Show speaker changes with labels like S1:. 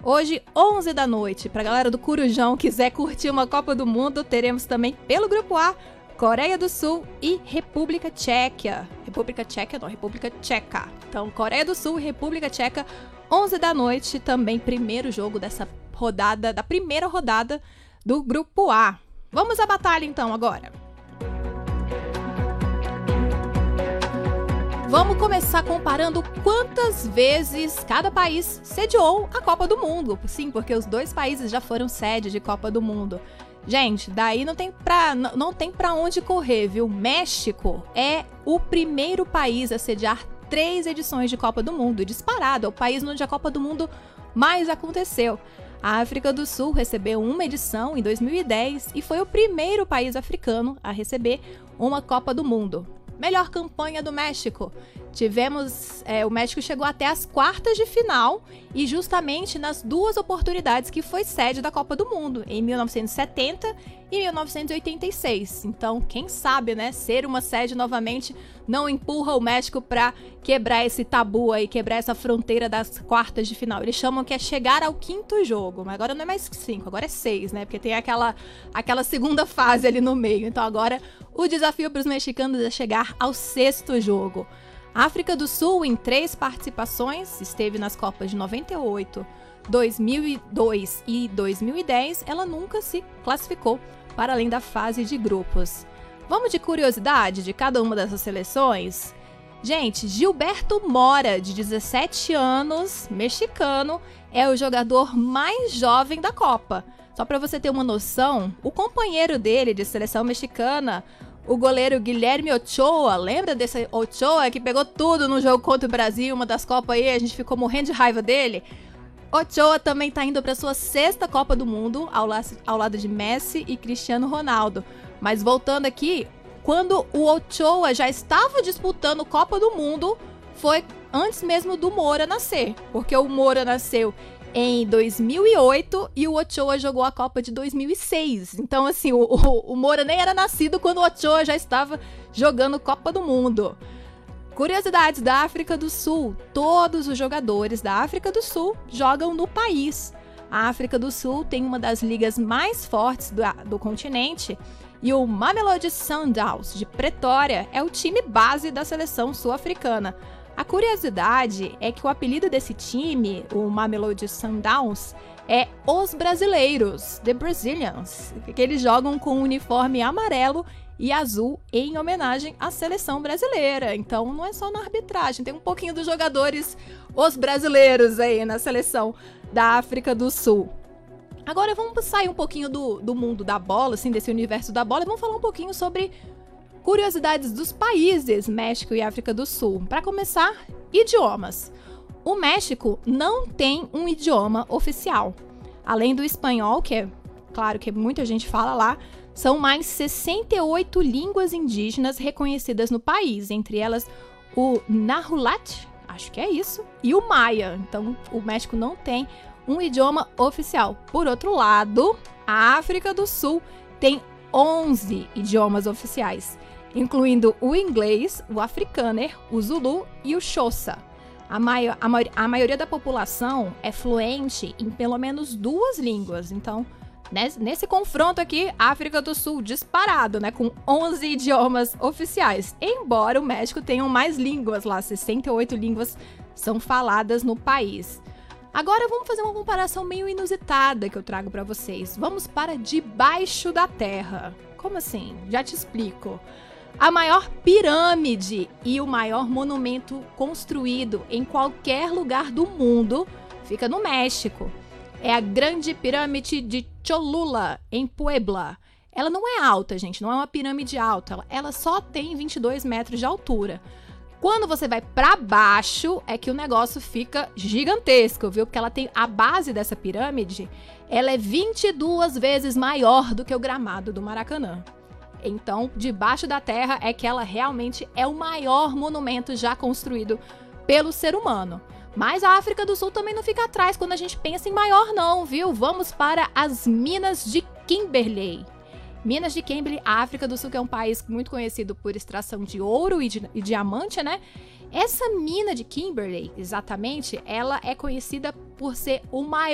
S1: Hoje, 11 da noite, pra galera do Corujão quiser curtir uma Copa do Mundo, teremos também pelo Grupo A, Coreia do Sul e República Tcheca. República Tcheca. Então, Coreia do Sul e República Tcheca, 11 da noite, também primeiro jogo dessa rodada, da primeira rodada do Grupo A. Vamos à batalha então agora. Vamos começar comparando quantas vezes cada país sediou a Copa do Mundo. Sim, porque os dois países já foram sede de Copa do Mundo. Gente, daí não tem pra onde correr, viu? México é o primeiro país a sediar 3 edições de Copa do Mundo. Disparado, é o país onde a Copa do Mundo mais aconteceu. A África do Sul recebeu uma edição em 2010 e foi o primeiro país africano a receber uma Copa do Mundo. Melhor campanha do México. O México chegou até as quartas de final e justamente nas 2 oportunidades que foi sede da Copa do Mundo, em 1970 e 1986. Então, quem sabe, né, ser uma sede novamente não empurra o México para quebrar esse tabu aí, quebrar essa fronteira das quartas de final. Eles chamam que é chegar ao 5º jogo, mas agora não é mais 5, agora é 6, né? Porque tem aquela segunda fase ali no meio. Então agora o desafio para os mexicanos é chegar ao 6º jogo. A África do Sul, em 3 participações, esteve nas Copas de 98, 2002 e 2010, ela nunca se classificou para além da fase de grupos. Vamos de curiosidade de cada uma dessas seleções? Gente, Gilberto Mora, de 17 anos, mexicano, é o jogador mais jovem da Copa. Só para você ter uma noção, o companheiro dele de seleção mexicana, o goleiro Guilherme Ochoa, lembra desse Ochoa que pegou tudo no jogo contra o Brasil, uma das Copas aí, a gente ficou morrendo de raiva dele? Ochoa também está indo para sua 6ª Copa do Mundo, ao lado de Messi e Cristiano Ronaldo. Mas voltando aqui, quando o Ochoa já estava disputando Copa do Mundo, foi antes mesmo do Moura nascer, porque o Moura nasceu em 2008 e o Ochoa jogou a Copa de 2006. Então, assim, o Moura nem era nascido quando o Ochoa já estava jogando Copa do Mundo. Curiosidades da África do Sul. Todos os jogadores da África do Sul jogam no país. A África do Sul tem uma das ligas mais fortes do continente e o Mamelodi Sundowns de Pretória é o time base da seleção sul-africana. A curiosidade é que o apelido desse time, o Mamelodi Sundowns, é Os Brasileiros, The Brazilians, que eles jogam com um uniforme amarelo e azul em homenagem à seleção brasileira. Então não é só na arbitragem, tem um pouquinho dos jogadores, os brasileiros aí na seleção da África do Sul. Agora vamos sair um pouquinho do mundo da bola, assim, desse universo da bola, e vamos falar um pouquinho sobre curiosidades dos países México e África do Sul. Para começar, idiomas. O México não tem um idioma oficial. Além do espanhol, que é claro que muita gente fala lá, são mais 68 línguas indígenas reconhecidas no país, entre elas o Nahuatl, acho que é isso, e o Maia. Então, o México não tem um idioma oficial. Por outro lado, a África do Sul tem 11 idiomas oficiais, incluindo o inglês, o afrikaner, o zulu e o xhosa. A maioria da população é fluente em pelo menos 2 línguas. Então, nesse confronto aqui, África do Sul disparado, né, com 11 idiomas oficiais. Embora o México tenha mais línguas lá, 68 línguas são faladas no país. Agora vamos fazer uma comparação meio inusitada que eu trago para vocês. Vamos para debaixo da terra. Como assim? Já te explico. A maior pirâmide e o maior monumento construído em qualquer lugar do mundo fica no México. É a Grande Pirâmide de Cholula, em Puebla. Ela não é alta, gente, não é uma pirâmide alta. Ela só tem 22 metros de altura. Quando você vai para baixo, é que o negócio fica gigantesco, viu? Porque ela tem a base dessa pirâmide, ela é 22 vezes maior do que o gramado do Maracanã. Então, debaixo da terra é que ela realmente é o maior monumento já construído pelo ser humano. Mas a África do Sul também não fica atrás quando a gente pensa em maior não, viu? Vamos para as Minas de Kimberley. Minas de Kimberley, a África do Sul, que é um país muito conhecido por extração de ouro e diamante, né? Essa mina de Kimberley, exatamente, ela é conhecida por ser o maior